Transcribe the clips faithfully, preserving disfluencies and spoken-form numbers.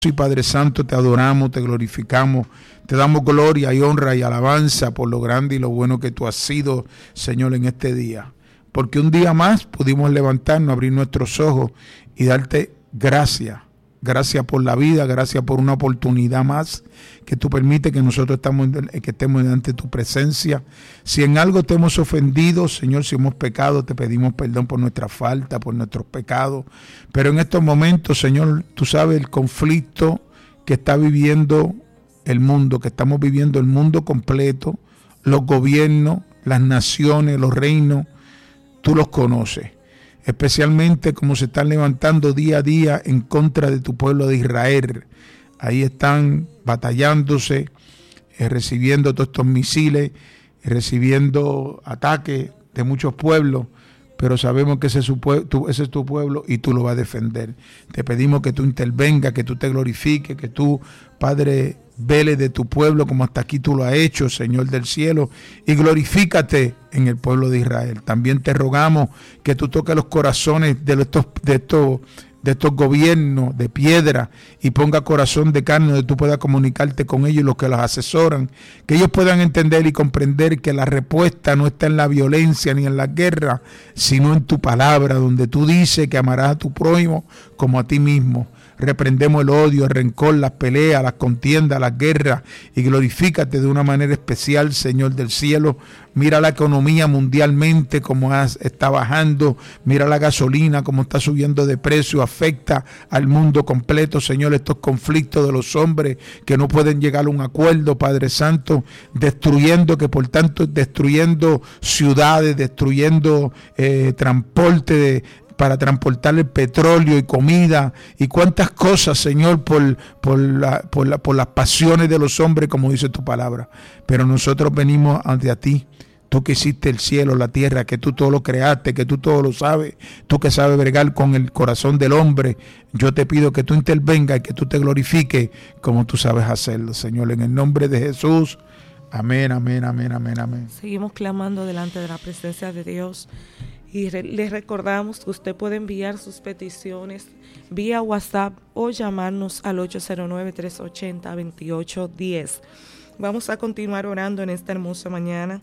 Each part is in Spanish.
Sí, Padre Santo, te adoramos, te glorificamos, te damos gloria y honra y alabanza por lo grande y lo bueno que tú has sido, Señor, en este día. Porque un día más pudimos levantarnos, abrir nuestros ojos y darte gracias. Gracias por la vida, gracias por una oportunidad más que tú permites que nosotros estamos, que estemos ante tu presencia. Si en algo te hemos ofendido, Señor, si hemos pecado, te pedimos perdón por nuestra falta, por nuestros pecados. Pero en estos momentos, Señor, tú sabes el conflicto que está viviendo el mundo, que estamos viviendo el mundo completo, los gobiernos, las naciones, los reinos, tú los conoces. Especialmente como se están levantando día a día en contra de tu pueblo de Israel. Ahí están batallándose, eh, recibiendo todos estos misiles, eh, recibiendo ataques de muchos pueblos, pero sabemos que ese es, su pue- tú, ese es tu pueblo y tú lo vas a defender. Te pedimos que tú intervengas, que tú te glorifiques, que tú, Padre, vele de tu pueblo como hasta aquí tú lo has hecho, Señor del cielo, y glorifícate en el pueblo de Israel. También te rogamos que tú toques los corazones de estos, de estos, de estos gobiernos de piedra y ponga corazón de carne donde tú puedas comunicarte con ellos y los que los asesoran, que ellos puedan entender y comprender que la respuesta no está en la violencia ni en la guerra, sino en tu palabra, donde tú dices que amarás a tu prójimo como a ti mismo. Reprendemos el odio, el rencor, las peleas, las contiendas, las guerras y glorifícate de una manera especial, Señor del cielo. Mira la economía mundialmente como está bajando, mira la gasolina como está subiendo de precio, afecta al mundo completo, Señor, estos conflictos de los hombres que no pueden llegar a un acuerdo, Padre Santo, destruyendo, que por tanto destruyendo ciudades, destruyendo eh, transporte de para transportar el petróleo y comida y cuántas cosas, Señor, por, por, la, por, la, por las pasiones de los hombres, como dice tu palabra. Pero nosotros venimos ante a ti, tú que hiciste el cielo, la tierra, que tú todo lo creaste, que tú todo lo sabes, tú que sabes bregar con el corazón del hombre. Yo te pido que tú intervengas y que tú te glorifiques como tú sabes hacerlo, Señor, en el nombre de Jesús. Amén, amén, amén, amén, amén. Seguimos clamando delante de la presencia de Dios. Y re- les recordamos que usted puede enviar sus peticiones vía WhatsApp o llamarnos al ocho cero nueve, tres ocho cero, dos ocho uno cero. Vamos a continuar orando en esta hermosa mañana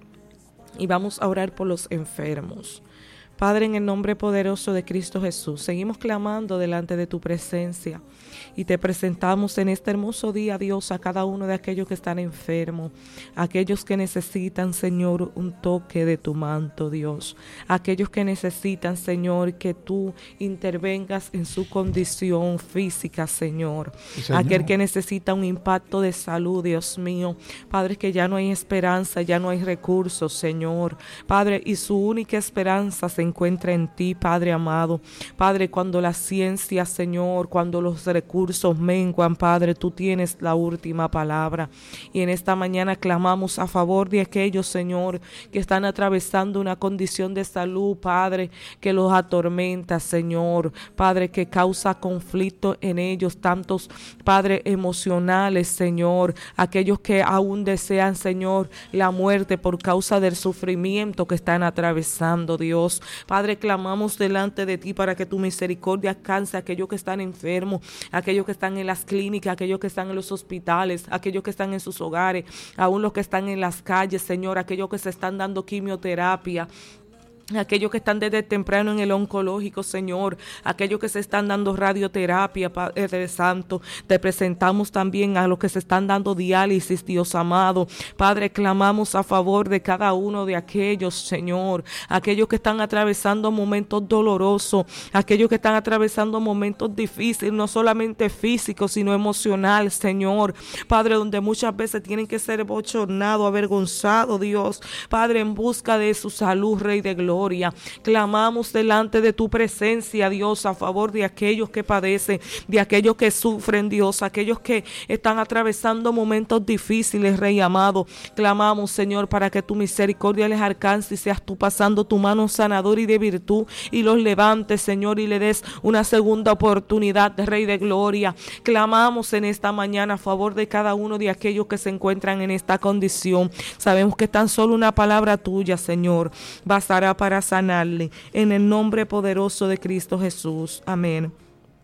y vamos a orar por los enfermos. Padre, en el nombre poderoso de Cristo Jesús, seguimos clamando delante de tu presencia y te presentamos en este hermoso día, Dios, a cada uno de aquellos que están enfermos, aquellos que necesitan, Señor, un toque de tu manto, Dios, aquellos que necesitan, Señor, que tú intervengas en su condición física, Señor, sí, Señor. Aquel que necesita un impacto de salud, Dios mío, Padre, que ya no hay esperanza, ya no hay recursos, Señor, Padre, y su única esperanza se encuentra en ti, Padre amado. Padre, cuando la ciencia, Señor, cuando los recursos menguan, Padre, tú tienes la última palabra. Y en esta mañana clamamos a favor de aquellos, Señor, que están atravesando una condición de salud, Padre, que los atormenta, Señor. Padre, que causa conflicto en ellos, tantos, Padre, emocionales, Señor. Aquellos que aún desean, Señor, la muerte por causa del sufrimiento que están atravesando, Dios. Padre, clamamos delante de ti para que tu misericordia alcance a aquellos que están enfermos, aquellos que están en las clínicas, aquellos que están en los hospitales, aquellos que están en sus hogares, aún los que están en las calles, Señor, aquellos que se están dando quimioterapia, aquellos que están desde temprano en el oncológico, Señor, aquellos que se están dando radioterapia, Padre Santo, te presentamos también a los que se están dando diálisis, Dios amado. Padre, clamamos a favor de cada uno de aquellos, Señor, aquellos que están atravesando momentos dolorosos, aquellos que están atravesando momentos difíciles, no solamente físicos, sino emocional, Señor, Padre, donde muchas veces tienen que ser bochornados, avergonzados, Dios, Padre, en busca de su salud, Rey de Gloria. Clamamos delante de tu presencia, Dios, a favor de aquellos que padecen, de aquellos que sufren, Dios, aquellos que están atravesando momentos difíciles, Rey amado. Clamamos, Señor, para que tu misericordia les alcance y seas tú pasando tu mano sanadora y de virtud y los levantes, Señor, y le des una segunda oportunidad, Rey de Gloria. Clamamos en esta mañana a favor de cada uno de aquellos que se encuentran en esta condición. Sabemos que tan solo una palabra tuya, Señor, bastará para sanarle, en el nombre poderoso de Cristo Jesús. Amén.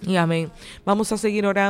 Y amén. Vamos a seguir orando.